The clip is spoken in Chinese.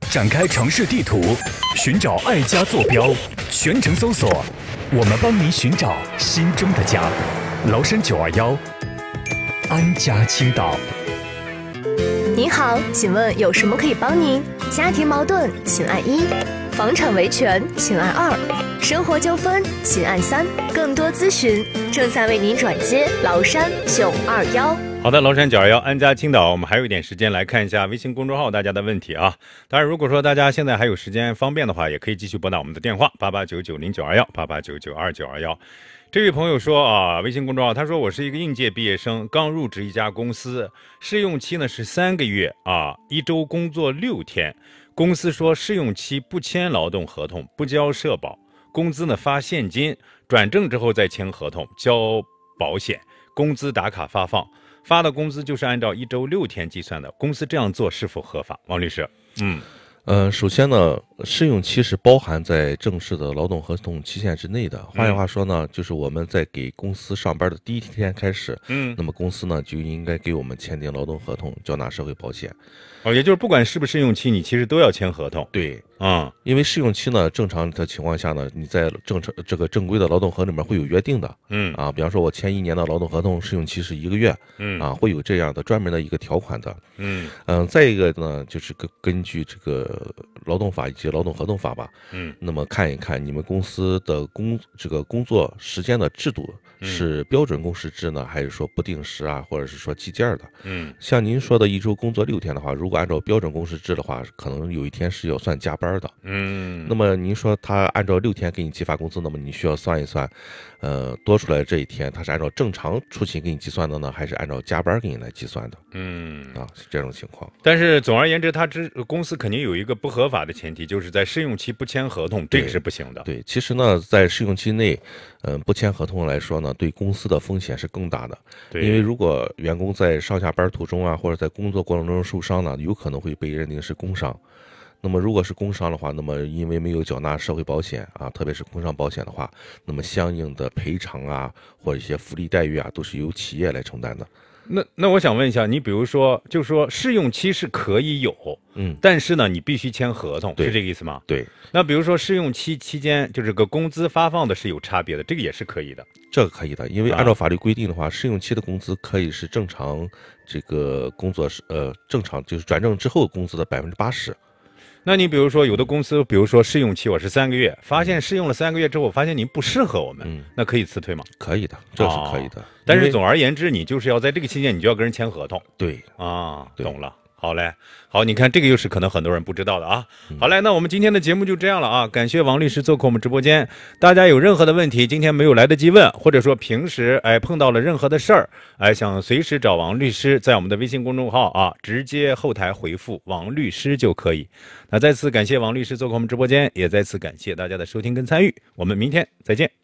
展开城市地图，寻找爱家坐标，全程搜索，我们帮您寻找心中的家。崂山921，安家青岛。 您好，请问有什么可以帮您？家庭矛盾，请按1；房产维权，请按2；生活纠纷，请按3。更多咨询正在为您转接崂山921。 好的，崂山921安家青岛，我们还有一点时间来看一下微信公众号大家的问题啊。当然，如果说大家现在还有时间方便的话，也可以继续拨打我们的电话8899092188992921。这位朋友说啊，微信公众号他说我是一个应届毕业生，刚入职一家公司，试用期呢是3个月啊，1周工作6天。公司说试用期不签劳动合同，不交社保，工资呢发现金，转正之后再签合同，交保险，工资打卡发放。发的工资就是按照1周6天计算的，公司这样做是否合法？王律师， 首先呢，试用期是包含在正式的劳动合同期限之内的。换句话说呢，就是我们在给公司上班的第一天开始，那么公司呢就应该给我们签订劳动合同，缴纳社会保险。 也就是不管是不是试用期，你其实都要签合同。 对，因为试用期呢，正常的情况下呢，你在正规的劳动合同里面会有约定的，比方说我签1年的劳动合同，试用期是1个月，会有这样的专门的一个条款的，再一个呢，就是根据这个劳动法以及劳动合同法吧，那么看一看你们公司的工作时间的制度是标准工时制呢，还是说不定时啊，或者是说计件的？像您说的1周工作6天的话，如果按照标准工时制的话，可能有1天是要算加班的。那么您说他按照6天给你计发工资，那么你需要算一算，多出来这1天，他是按照正常出勤给你计算的呢，还是按照加班给你来计算的？是这种情况。 但是总而言之，公司肯定有一个不合法的前提，就是在试用期不签合同，这个是不行的。 对，其实呢，在试用期内，不签合同来说呢，对公司的风险是更大的。因为如果员工在上下班途中啊，或者在工作过程中受伤呢，有可能会被认定是工伤。那么如果是工伤的话，那么因为没有缴纳社会保险啊，特别是工伤保险的话，那么相应的赔偿啊，或者一些福利待遇啊，都是由企业来承担的。 那我想问一下，你比如说，就说试用期是可以有，但是呢，你必须签合同，是这个意思吗？ 对。 那比如说试用期期间，就这个工资发放的是有差别的，这个也是可以的。 这个可以的，因为按照法律规定的话，试用期的工资可以是正常这个工作正常就是转正之后工资的80%。 那你比如说有的公司，比如说试用期我是3个月，发现试用了3个月之后，发现您不适合我们，那可以辞退吗？ 可以的，这是可以的。 但是总而言之，你就是要在这个期间，你就要跟人签合同。 对懂了。好嘞，好，你看这个又是可能很多人不知道的啊。好嘞，那我们今天的节目就这样了啊，感谢王律师做客我们直播间。大家有任何的问题，今天没有来得及问，或者说平时碰到了任何的事儿，想随时找王律师，在我们的微信公众号啊，直接后台回复王律师就可以。那再次感谢王律师做客我们直播间，也再次感谢大家的收听跟参与，我们明天再见。